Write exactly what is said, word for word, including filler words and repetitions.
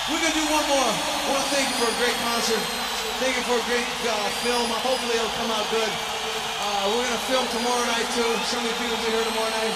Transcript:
We're gonna do one more. I want to thank you for a great concert. Thank you for a great uh, film. Hopefully it'll come out good. Uh, we're gonna film tomorrow night too. So many people will be here tomorrow night.